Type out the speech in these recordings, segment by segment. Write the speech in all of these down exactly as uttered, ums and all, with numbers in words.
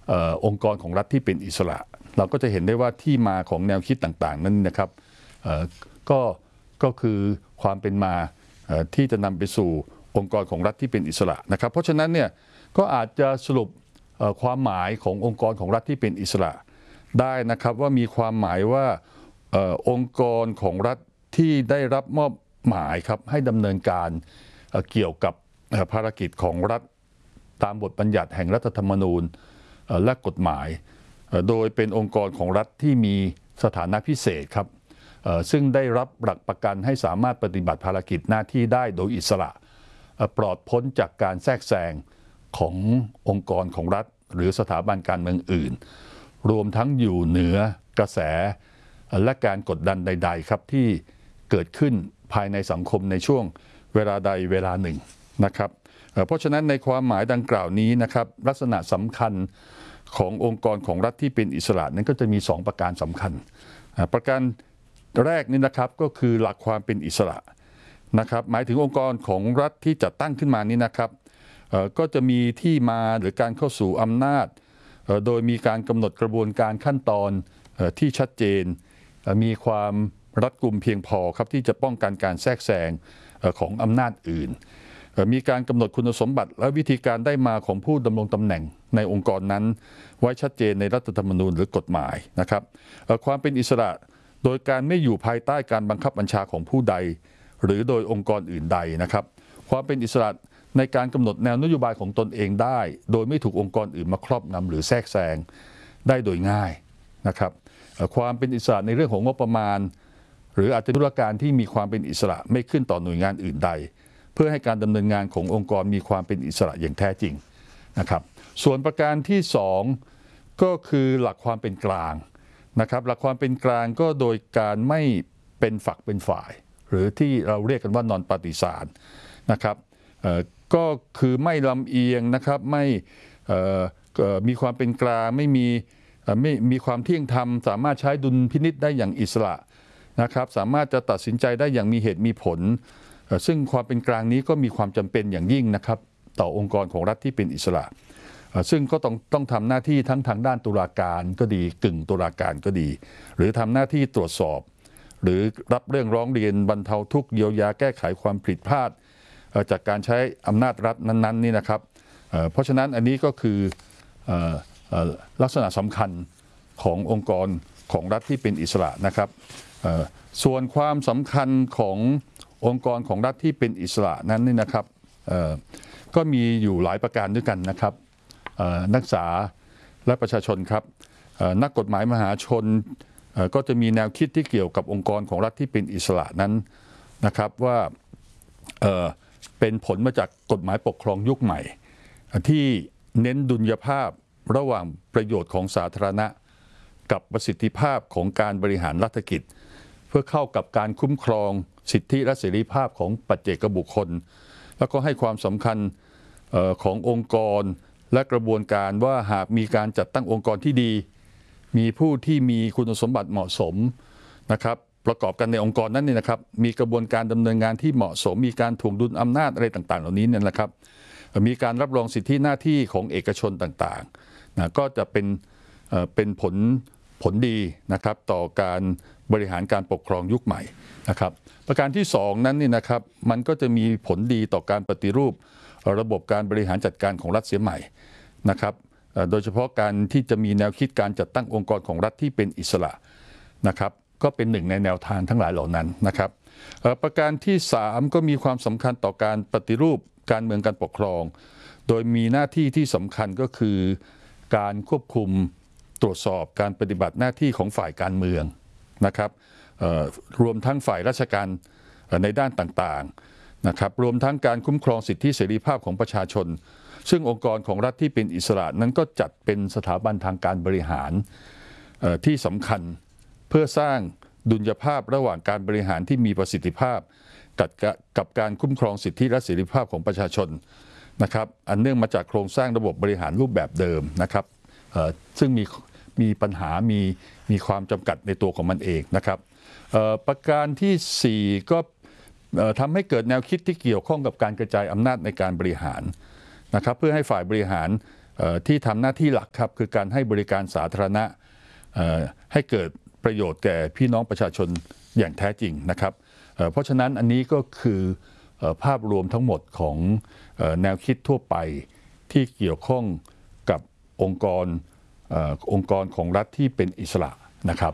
องค์กรของรัฐที่เป็นอิสระเราก็จะเห็นได้ว่าที่มาของแนวคิดต่างๆนั้นนะครับก็ก็คือความเป็นมาที่จะนำไปสู่องค์กรของรัฐที่เป็นอิสระนะครับเพราะฉะนั้นเนี่ยก็อาจจะสรุปความหมายขององค์กรของรัฐที่เป็นอิสระได้นะครับว่ามีความหมายว่าองค์กรของรัฐที่ได้รับมอบหมายครับให้ดำเนินการเกี่ยวกับภารกิจของรัฐตามบทบัญญัติแห่งรัฐธรรมนูญและกฎหมายโดยเป็นองค์กรของรัฐที่มีสถานะพิเศษครับซึ่งได้รับหลักประกันให้สามารถปฏิบัติภารกิจหน้าที่ได้โดยอิสระปลอดพ้นจากการแทรกแซงขององค์กรของรัฐหรือสถาบันการเมืองอื่นรวมทั้งอยู่เหนือกระแสและการกดดันใดๆครับที่เกิดขึ้นภายในสังคมในช่วงเวลาใดเวลาหนึ่งนะครับเพราะฉะนั้นในความหมายดังกล่าวนี้นะครับลักษณะสำคัญขององค์กรของรัฐที่เป็นอิสระนั้นก็จะมีสองประการสำคัญประการแรกนี่นะครับก็คือหลักความเป็นอิสระนะครับหมายถึงองค์กรของรัฐที่จัดตั้งขึ้นมานี้นะครับก็จะมีที่มาหรือการเข้าสู่อำนาจโดยมีการกำหนดกระบวนการขั้นตอนที่ชัดเจนมีความรัดกุมเพียงพอครับที่จะป้องกันการแทรกแซงของอำนาจอื่นมีการกำหนดคุณสมบัติและวิธีการได้มาของผู้ดำรงตำแหน่งในองค์กรนั้นไว้ชัดเจนในรัฐธรรมนูญหรือกฎหมายนะครับความเป็นอิสระโดยการไม่อยู่ภายใต้การบังคับบัญชาของผู้ใดหรือโดยองค์กรอื่นใดนะครับความเป็นอิสระในการกำหนดแนวนโยบายของตนเองได้โดยไม่ถูกองค์กรอื่นมาครอบงำหรือแทรกแซงได้โดยง่ายนะครับความเป็นอิสระในเรื่องของงบประมาณหรืออาจจะธุรการที่มีความเป็นอิสระไม่ขึ้นต่อหน่วยงานอื่นใดเพื่อให้การดำเนินงานขององค์กรมีความเป็นอิสระอย่างแท้จริงนะครับส่วนประการที่สองก็คือหลักความเป็นกลางนะครับหลักความเป็นกลางก็โดยการไม่เป็นฝักเป็นฝ่ายหรือที่เราเรียกกันว่านอนปฏิสารนะครับก็คือไม่ลำเอียงนะครับไม่มีความเป็นกลางไม่มีไม่มีความเที่ยงธรรมสามารถใช้ดุลพินิจได้อย่างอิสระนะครับสามารถจะตัดสินใจได้อย่างมีเหตุมีผลซึ่งความเป็นกลางนี้ก็มีความจำเป็นอย่างยิ่งนะครับต่อองค์กรของรัฐที่เป็นอิสระซึ่งก็ต้องต้องทำหน้าที่ทั้งทางด้านตุลาการก็ดีกึ่งตุลาการก็ดีหรือทำหน้าที่ตรวจสอบหรือรับเรื่องร้องเรียนบรรเทาทุกข์เยียวยาแก้ไขความผิดพลาดจากการใช้อำนาจรัฐนั้นๆนี่นะครับเพราะฉะนั้นอันนี้ก็คือลักษณะสำคัญขององค์กรของรัฐที่เป็นอิสระนะครับส่วนความสำคัญขององค์กรของรัฐที่เป็นอิสระนั้นนี่นะครับก็มีอยู่หลายประการด้วยกันนะครับนักศึกษาและประชาชนครับนักกฎหมายมหาชนก็จะมีแนวคิดที่เกี่ยวกับองค์กรของรัฐที่เป็นอิสระนั้นนะครับว่าเป็นผลมาจากกฎหมายปกครองยุคใหม่ที่เน้นดุลยภาพระหว่างประโยชน์ของสาธารณะกับประสิทธิภาพของการบริหารรัฐกิจเพื่อเข้ากับการคุ้มครองสิทธิและเสรีภาพของปัจเจกบุคคลแล้วก็ให้ความสำคัญขององค์กรและกระบวนการว่าหากมีการจัดตั้งองค์กรที่ดีมีผู้ที่มีคุณสมบัติเหมาะสมนะครับประกอบกันในองค์กรนั้นเนี่ยนะครับมีกระบวนการดำเนินงานที่เหมาะสมมีการถ่วงดุลอำนาจอะไรต่างๆเหล่านี้เนี่ยนะครับมีการรับรองสิทธิหน้าที่ของเอกชนต่างๆนะก็จะเป็นเป็นผลผลดีนะครับต่อการบริหารการปกครองยุคใหม่นะครับประการที่สองนั้นนี่นะครับมันก็จะมีผลดีต่อการปฏิรูประบบการบริหารจัดการของรัฐเสียใหม่นะครับโดยเฉพาะการที่จะมีแนวคิดการจัดตั้งองค์กรของรัฐที่เป็นอิสระนะครับก็เป็นหนึ่งในแนวทางทั้งหลายเหล่านั้นนะครับประการที่สามก็มีความสำคัญต่อการปฏิรูปการเมืองการปกครองโดยมีหน้าที่ที่สำคัญก็คือการควบคุมตรวจสอบการปฏิบัติหน้าที่ของฝ่ายการเมืองนะครับรวมทั้งฝ่ายราชการในด้านต่างๆนะครับรวมทั้งการคุ้มครองสิทธิเสรีภาพของประชาชนซึ่งองค์กรของรัฐที่เป็นอิสระนั้นก็จัดเป็นสถาบันทางการบริหารที่สำคัญเพื่อสร้างดุลยภาพระหว่างการบริหารที่มีประสิทธิภาพกับการคุ้มครองสิทธิและเสรีภาพของประชาชนนะครับอันเนื่องมาจากโครงสร้างระบบบริหารรูปแบบเดิมนะครับซึ่งมีมีปัญหามีมีความจำกัดในตัวของมันเองนะครับประการที่สี่ก็ทำให้เกิดแนวคิดที่เกี่ยวข้องกับการกระจายอำนาจในการบริหารนะครับเพื่อให้ฝ่ายบริหารที่ทำหน้าที่หลักครับคือการให้บริการสาธารณะให้เกิดประโยชน์แก่พี่น้องประชาชนอย่างแท้จริงนะครับเพราะฉะนั้นอันนี้ก็คือภาพรวมทั้งหมดของแนวคิดทั่วไปที่เกี่ยวข้องกับองค์กรองค์กรของรัฐที่เป็นอิสระนะครับ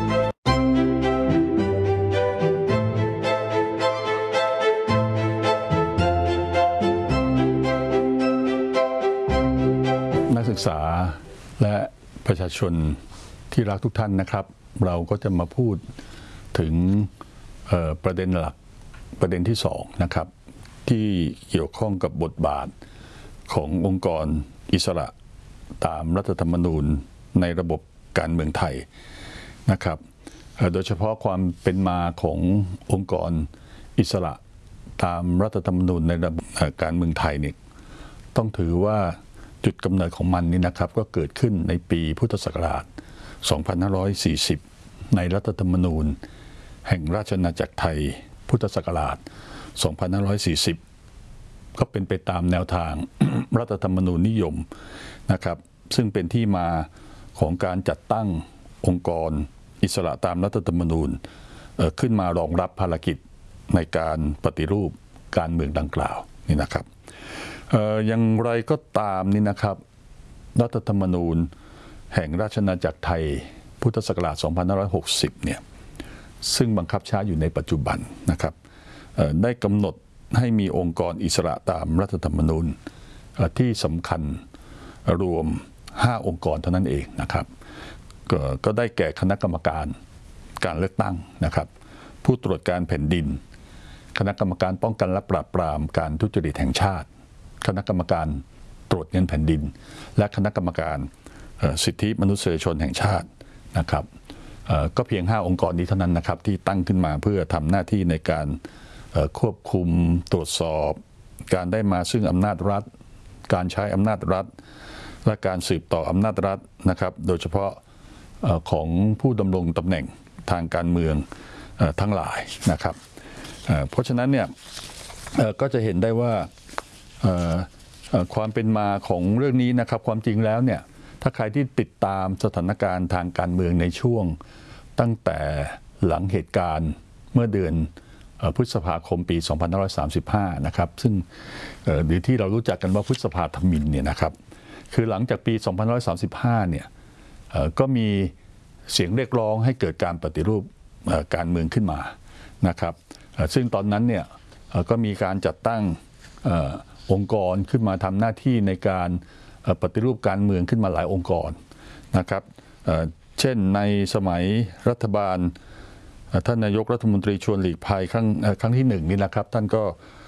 นักศึกษาและประชาชนที่รักทุกท่านนะครับเราก็จะมาพูดถึงประเด็นหลักประเด็นที่สองนะครับที่เกี่ยวข้องกับบทบาทขององค์กรอิสระตามรัฐธรรมนูญในระบบการเมืองไทยนะครับโดยเฉพาะความเป็นมาขององค์กรอิสระตามรัฐธรรมนูญในระบบการเมืองไทยนี่ต้องถือว่าจุดกำเนิดของมันนี่นะครับก็เกิดขึ้นในปีพุทธศักราชสองพันห้าร้อยสี่สิบในรัฐธรรมนูญแห่งราชอาณาจักรไทยพุทธศักราชสองพันห้าร้อยสี่สิบก็เป็นไปตามแนวทาง รัฐธรรมนูญนิยมนะครับซึ่งเป็นที่มาของการจัดตั้งองค์กรอิสระตามรัฐธรรมนูญขึ้นมารองรับภารกิจในการปฏิรูปการเมืองดังกล่าวนี่นะครับอย่างไรก็ตามนี่นะครับรัฐธรรมนูญแห่งราชอาณาจักรไทยพุทธศักราชสองพันห้าร้อยหกสิบเนี่ยซึ่งบังคับใช้อยู่ในปัจจุบันนะครับได้กำหนดให้มีองค์กรอิสระตามรัฐธรรมนูญที่สำคัญรวมห้าองค์กรเท่านั้นเองนะครับก, ก็ได้แก่คณะกรรมการการเลือกตั้งนะครับผู้ตรวจการแผ่นดินคณะกรรมการป้องกันและปราบปรามการทุจริตแห่งชาติคณะกรรมการตรวจเงินแผ่นดินและคณะกรรมการสิทธิมนุษยชนแห่งชาตินะครับก็เพียงห้าองค์กรนี้เท่านั้นนะครับที่ตั้งขึ้นมาเพื่อทำหน้าที่ในการควบคุมตรวจสอบการได้มาซึ่งอำนาจรัฐการใช้อำนาจรัฐและการสืบต่ออำนาจรัฐนะครับโดยเฉพาะของผู้ดำรงตำแหน่งทางการเมืองทั้งหลายนะครับเพราะฉะนั้นเนี่ยก็จะเห็นได้ว่าความเป็นมาของเรื่องนี้นะครับความจริงแล้วเนี่ยถ้าใครที่ติดตามสถานการณ์ทางการเมืองในช่วงตั้งแต่หลังเหตุการณ์เมื่อเดือนพฤษภาคมปีสองพันห้าร้อยสามสิบห้านะครับซึ่งหรือที่เรารู้จักกันว่าพฤษภาธมิฬเนี่ยนะครับคือหลังจากปีสองพันห้าร้อยสามสิบห้าเนี่ยก็มีเสียงเรียกร้องให้เกิดการปฏิรูปการเมืองขึ้นมานะครับซึ่งตอนนั้นเนี่ยก็มีการจัดตั้งองค์กรขึ้นมาทำหน้าที่ในการปฏิรูปการเมืองขึ้นมาหลายองค์กรนะครับเช่นในสมัยรัฐบาลท่านนายกรัฐมนตรีชวนหลีกภัยครั้งครั้งที่หนึ่งนี่นะครับท่านก็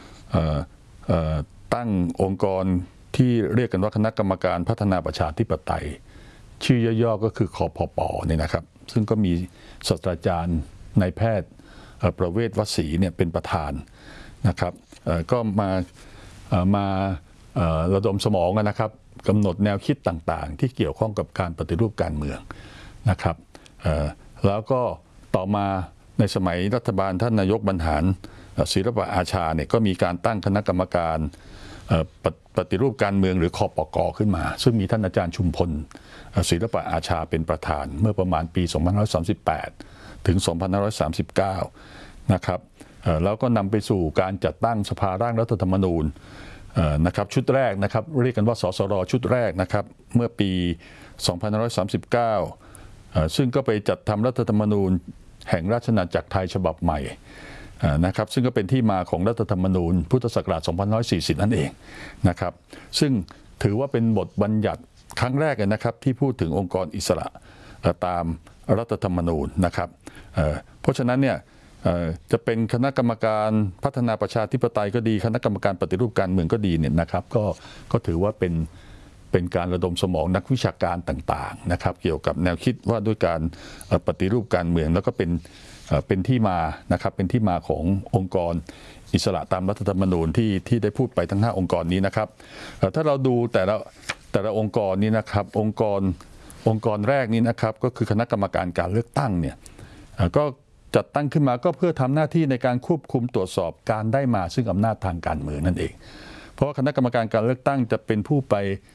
ตั้งองค์กรที่เรียกกันว่าคณะกรรมการพัฒนาประชาธิปไตยชื่อย่อๆก็คือคพป.นี่นะครับซึ่งก็มีศาสตราจารย์นายแพทย์ประเวศวสีเนี่ยเป็นประธานนะครับก็มามาระดมสมองนะครับกำหนดแนวคิดต่างๆที่เกี่ยวข้องกับการปฏิรูปการเมืองนะครับแล้วก็ต่อมาในสมัยรัฐบาลท่านนายกบรรหารศิลปะอาชาเนี่ยก็มีการตั้งคณะกรรมการปฏิรูปการเมืองหรือคปก.ขึ้นมาซึ่งมีท่านอาจารย์ชุมพลศิลปะอาชาเป็นประธานเมื่อประมาณปีสองพันห้าร้อยสามสิบแปดถึงสองพันห้าร้อยสามสิบเก้านะครับแล้วก็นำไปสู่การจัดตั้งสภาร่างรัฐธรรมนูญนะครับชุดแรกนะครับเรียกกันว่าสสรชุดแรกนะครับเมื่อปีสองพันห้าร้อยสามสิบเก้าซึ่งก็ไปจัดทำรัฐธรรมนูญแห่งราชอาณาจักรไทยฉบับใหม่นะครับซึ่งก็เป็นที่มาของรัฐธรรมนูญพุทธศักราชสองพันห้าร้อยสี่สิบนั่นเองนะครับซึ่งถือว่าเป็นบทบัญญัติครั้งแรกเลยนะครับที่พูดถึงองค์กรอิสระตามรัฐธรรมนูญนะครับเพราะฉะนั้นเนี่ยจะเป็นคณะกรรมการพัฒนาประชาธิปไตยก็ดีคณะกรรมการปฏิรูปการเมืองก็ดีเนี่ยนะครับก็ก็ถือว่าเป็นเป็นการระดมสมองนักวิชาการต่างๆนะครับเกี่ยวกับแนวคิดว่าด้วยการปฏิรูปการเมืองแล้วก็เป็นเป็นที่มานะครับเป็นที่มาขององค์กรอิสระตามรัฐธรรมนูญที่ที่ได้พูดไปทั้งห้าองค์กรนี้นะครับถ้าเราดูแต่ละแต่ละองค์กรนี้นะครับองค์กรองค์กรแรกนี้นะครับก็คือคณะกรรมการการเลือกตั้งเนี่ยก็จัดตั้งขึ้นมาก็เพื่อทำหน้าที่ในการควบคุมตรวจสอบการได้มาซึ่งอำนาจทางการเมืองนั่นเองเพราะว่าคณะกรรมการการเลือกตั้งจะเป็นผู้ไป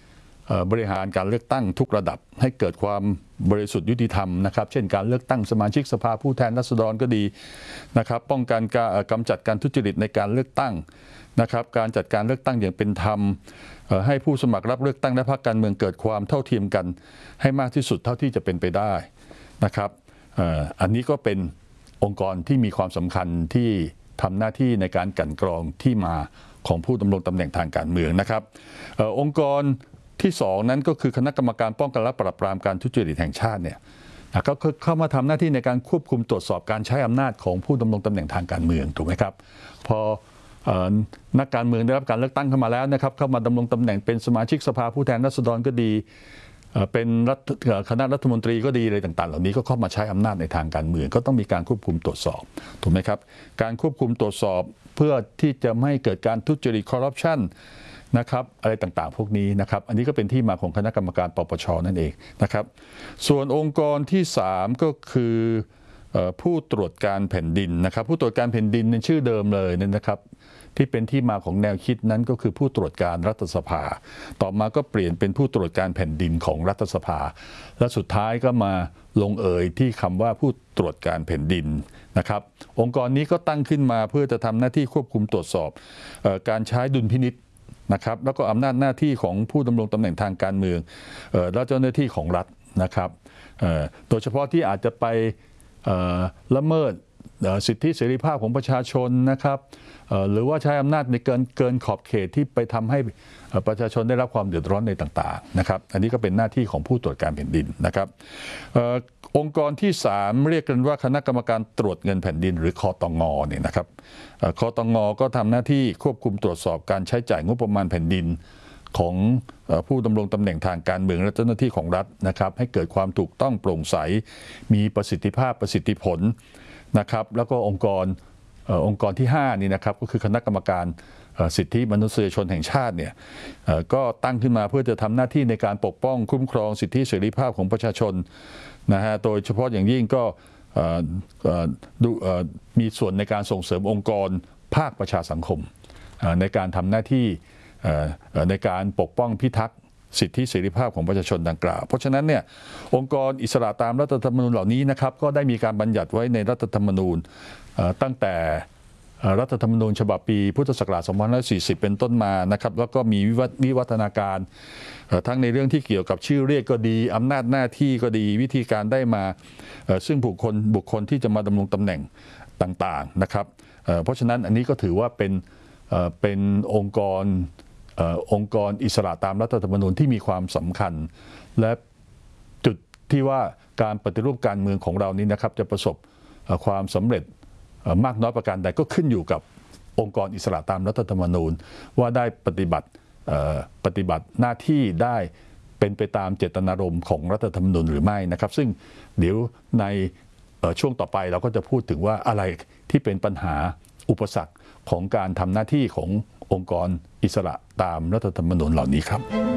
บริหารการเลือกตั้งทุกระดับให้เกิดความบริสุทธิ์ยุติธรรมนะครับเช่นการเลือกตั้งสมาชิกสภาผู้แทนราษฎรก็ดีนะครับป้องกันการกำจัดการทุจริตในการเลือกตั้งนะครับการจัดการเลือกตั้งอย่างเป็นธรรมให้ผู้สมัครรับเลือกตั้งและพรรคการเมืองเกิดความเท่าเทียมกันให้มากที่สุดเท่าที่จะเป็นไปได้นะครับอันนี้ก็เป็นองค์กรที่มีความสำคัญที่ทำหน้าที่ในการกลั่นกรองที่มาของผู้ดำรงตำแหน่งทางการเมืองนะครับอองค์กรที่สองนั้นก็คือคณะกรรมการป้องกันและปราบปรามการทุจริตแห่งชาติเนี่ยก็เข้ามาทำหน้าที่ในการควบคุมตรวจสอบการใช้อำนาจของผู้ดำรงตำแหน่งทางการเมืองถูกไหมครับพอนักการเมืองได้รับการเลือกตั้งเข้ามาแล้วนะครับเข้ามาดำรงตำแหน่งเป็นสมาชิกสภาผู้แทนราษฎรก็ดีเป็นคณะรัฐมนตรีก็ดีอะไรต่างๆเหล่านี้ก็เข้ามาใช้อำนาจในทางการเมืองก็ต้องมีการควบคุมตรวจสอบถูกไหมครับการควบคุมตรวจสอบเพื่อที่จะไม่ให้เกิดการทุจริตคอร์รัปชันนะครับอะไรต่างๆพวกนี้นะครับอันนี้ก็เป็นที่มาของคณะกรรมการปปช.นั่นเองนะครับส่วนองค์กรที่สามก็คือผู้ตรวจการแผ่นดินนะครับผู้ตรวจการแผ่นดินในชื่อเดิมเลยนะครับที่เป็นที่มาของแนวคิดนั้นก็คือผู้ตรวจการรัฐสภาต่อมาก็เปลี่ยนเป็นผู้ตรวจการแผ่นดินของรัฐสภาและสุดท้ายก็มาลงเอยที่คำว่าผู้ตรวจการแผ่นดินนะครับองค์กรนี้ก็ตั้งขึ้นมาเพื่อจะทำหน้าที่ควบคุมตรวจสอบการใช้ดุลพินิจนะครับแล้วก็อำนาจหน้าที่ของผู้ดำรงตำแหน่งทางการเมืองและเจ้าหน้าที่ของรัฐนะครับโดยเฉพาะที่อาจจะไปละเมิดสิทธิเสรีภาพของประชาชนนะครับหรือว่าใช้อำนาจในเกินเกินขอบเขตที่ไปทำให้ประชาชนได้รับความเดือดร้อนในต่างๆนะครับอันนี้ก็เป็นหน้าที่ของผู้ตรวจการแผ่นดินนะครับองค์กรที่สามเรียกกันว่าคณะกรรมการตรวจเงินแผ่นดินหรือคตง.เนี่ยนะครับคตง.ก็ทำหน้าที่ควบคุมตรวจสอบการใช้จ่ายงบประมาณแผ่นดินของผู้ดำรงตำแหน่งทางการเมืองและเจ้าหน้าที่ของรัฐนะครับให้เกิดความถูกต้องโปร่งใสมีประสิทธิภาพประสิทธิผลนะครับแล้วก็องค์กรองค์กรที่ห้านี่นะครับก็คือคณะกรรมการสิทธิมนุษยชนแห่งชาติเนี่ยก็ตั้งขึ้นมาเพื่อจะทำหน้าที่ในการปกป้องคุ้มครองสิทธิเสรีภาพของประชาชนนะฮะโดยเฉพาะอย่างยิ่งก็มีส่วนในการส่งเสริมองค์กรภาคประชาสังคมในการทำหน้าที่ในการปกป้องพิทักษ์สิทธิเสรีภาพของประชาชนดังกล่าวเพราะฉะนั้นเนี่ยองค์กรอิสระตามรัฐธรรมนูญเหล่านี้นะครับก็ได้มีการบัญญัติไว้ในรัฐธรรมนูญตั้งแต่รัฐธรรมนูญฉบับปีพุทธศักราชสองพันห้าร้อยสี่สิบเป็นต้นมานะครับแล้วก็มีวิวัฒนาการทั้งในเรื่องที่เกี่ยวกับชื่อเรียกก็ดีอำนาจหน้าที่ก็ดีวิธีการได้มาซึ่งบุคคลบุคคลที่จะมาดำรงตำแหน่งต่างๆนะครับเพราะฉะนั้นอันนี้ก็ถือว่าเป็นเป็นองค์กรองค์กรอิสระตามรัฐธรรมนูญที่มีความสำคัญและจุดที่ว่าการปฏิรูปการเมืองของเรานี้นะครับจะประสบความสำเร็จมากน้อยประการใดก็ขึ้นอยู่กับองค์กรอิสระตามรัฐธรรมนูญว่าได้ปฏิบัติปฏิบัติหน้าที่ได้เป็นไปตามเจตนารมณ์ของรัฐธรรมนูญหรือไม่นะครับซึ่งเดี๋ยวในช่วงต่อไปเราก็จะพูดถึงว่าอะไรที่เป็นปัญหาอุปสรรคของการทำหน้าที่ขององค์กรอิสระตามรัฐธรรมนูญเหล่านี้ครับ